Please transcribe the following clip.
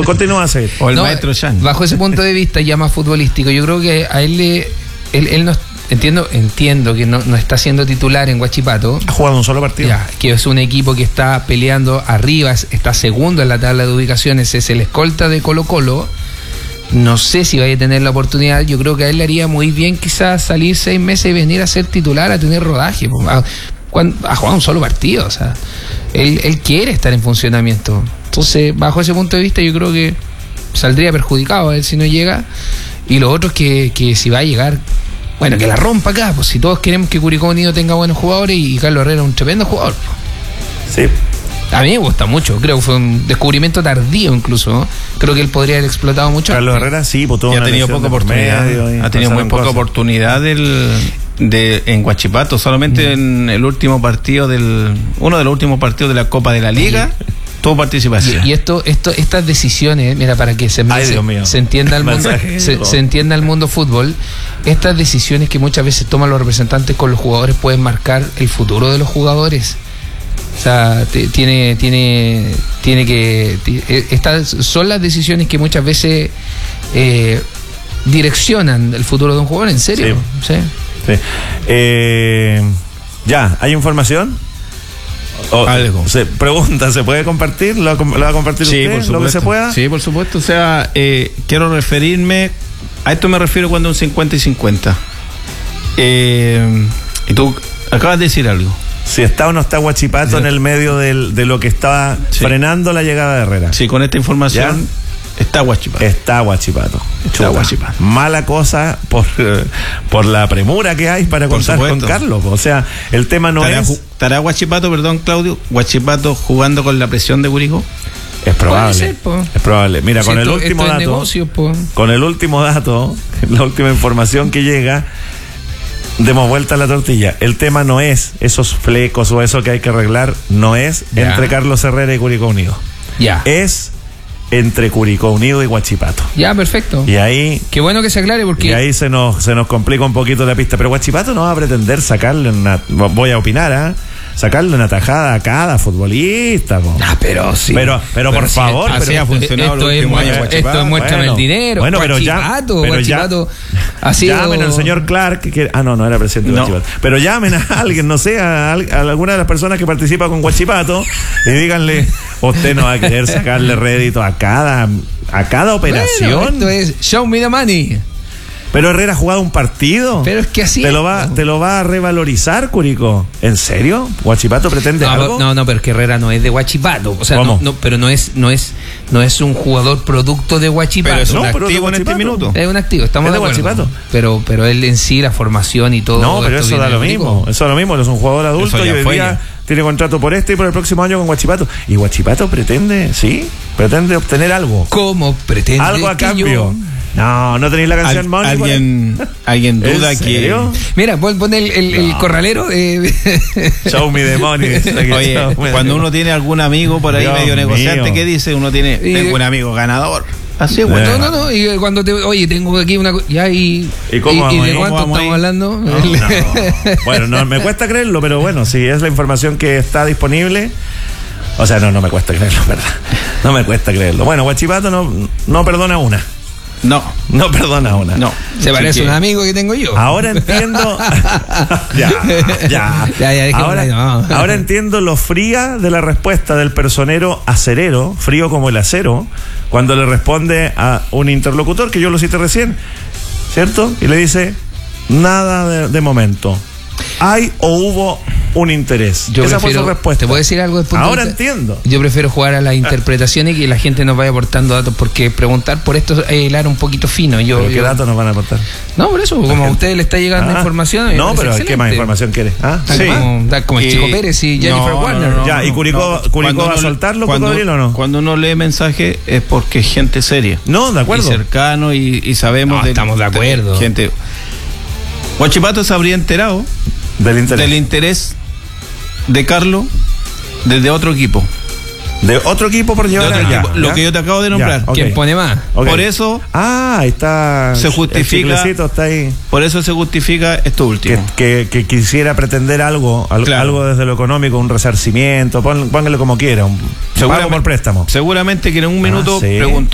continúa a seguir. O el maestro Chan. Bajo ese punto de vista ya más futbolístico, yo creo que a él no entiendo que no está siendo titular en Huachipato. Ha jugado un solo partido. Ya, que es un equipo que está peleando arriba, está segundo en la tabla de ubicaciones, es el escolta de Colo-Colo. No sé si vaya a tener la oportunidad. Yo creo que a él le haría muy bien quizás salir 6 meses y venir a ser titular, a tener rodaje. Ha jugado un solo partido, o sea, él quiere estar en funcionamiento. Entonces, bajo ese punto de vista, yo creo que saldría perjudicado a él si no llega. Y lo otro es que si va a llegar, bueno, que la rompa acá, pues si todos queremos que Curicó Unido tenga buenos jugadores, y Carlos Herrera es un tremendo jugador. Sí. A mí me gusta mucho, creo que fue un descubrimiento tardío incluso, ¿no? Creo que él podría haber explotado mucho. Herrera sí, pues ha tenido poca oportunidad. Ha tenido muy poca oportunidad en Huachipato, solamente en el último partido uno de los últimos partidos de la Copa de la Liga. Tuvo participación. Y estas decisiones, mira, para que se entienda el mundo, se entienda el mundo fútbol, estas decisiones que muchas veces toman los representantes con los jugadores pueden marcar el futuro de los jugadores. O sea, estas son las decisiones que muchas veces direccionan el futuro de un jugador, en serio. Sí. Ya, ¿hay información? Algo. Se pregunta, ¿se puede compartir? ¿Lo va a compartir usted? Por supuesto. ¿Lo que se pueda? Sí, por supuesto. O sea, quiero referirme, a esto me refiero cuando un 50 y 50. Y tú acabas de decir algo. Si está o no está Huachipato en el medio de lo que estaba frenando la llegada de Herrera. Sí, con esta información está Huachipato. Está Huachipato. Mala cosa por la premura que hay para contar con Carlos. O sea, el tema no es... ¿Estará Huachipato, perdón, Claudio, Huachipato jugando con la presión de Curicó? Es probable. Ser, es probable. Mira, con el último dato... Negocio, con el último dato, la última información que llega... Demos vuelta a la tortilla. El tema no es esos flecos o eso que hay que arreglar, no es entre Carlos Herrera y Curicó Unido. Es entre Curicó Unido y Huachipato. Perfecto. Y ahí... Qué bueno que se aclare porque... Y ahí se nos complica un poquito la pista. Pero Huachipato no va a pretender sacarle voy a opinar, sacarle una tajada a cada futbolista. Pero sí. Pero por favor. Así ha funcionado los últimos años Huachipato. Esto demuéstrame el dinero. Bueno, Huachipato llamen al señor Clark. No era presidente de Huachipato. Pero llamen a alguien, no sé, a alguna de las personas que participa con Huachipato y díganle, usted no va a querer sacarle rédito a cada operación. Esto es show me the money. Pero Herrera ha jugado un partido. Pero es que así te lo va a revalorizar, Curicó. ¿En serio? ¿Huachipato pretende algo? No, pero es que Herrera no es de Huachipato. O sea, pero no es un jugador producto de Huachipato. Pero es un activo en este minuto. Es un activo, estamos de acuerdo. Huachipato. Pero él en sí, la formación y todo. No, pero eso da lo mismo. Eso da lo mismo. Él es un jugador adulto y hoy día tiene contrato por y por el próximo año con Huachipato. Y Huachipato pretende obtener algo. ¿Cómo pretende? Algo a cambio. No tenéis la canción Money. ¿Alguien duda que... Mira, pon el corralero. Show me the money. Oye, cuando uno tiene algún amigo por ahí medio negociante, ¿qué dice? Uno tengo un amigo ganador. Así es, bueno. No. Y cuando tengo aquí una... ¿Y de cuánto estamos hablando? Bueno, no me cuesta creerlo, pero bueno, si es la información que está disponible... O sea, no me cuesta creerlo, ¿verdad? No me cuesta creerlo. Bueno, Huachipato no perdona una. No perdona una. No. Se parece a un amigo que tengo yo. Ahora entiendo. Ahora entiendo lo fría de la respuesta del personero acerero, frío como el acero, cuando le responde a un interlocutor, que yo lo cité recién, ¿cierto? Y le dice, nada de momento. ¿Hay o hubo un interés? Esa fue su respuesta. ¿Te puedo decir algo después? Ahora entiendo. Yo prefiero jugar a las interpretaciones y que la gente nos vaya aportando datos, porque preguntar por esto es hilar un poquito fino. ¿Qué datos nos van a aportar? No, por eso, como a ustedes le está llegando información. No, pero ¿qué más información quiere? Sí. Como el Chico Pérez y Jennifer Warner. ¿Y Curicó va a soltarlo, Gabriel, o no? Cuando uno lee mensaje es porque es gente seria. No, de acuerdo. Y cercano y sabemos. Estamos de acuerdo. Gente. Huachipato se habría enterado del interés de Carlos desde otro equipo. De otro equipo por llevar allá. Lo que yo te acabo de nombrar. ¿Quién pone más? Por eso. Ahí está. Se justifica. Está ahí. Por eso se justifica esto último. Que quisiera pretender algo desde lo económico, un resarcimiento, póngale como quiera. Pago por préstamo. Seguramente que en un minuto preguntó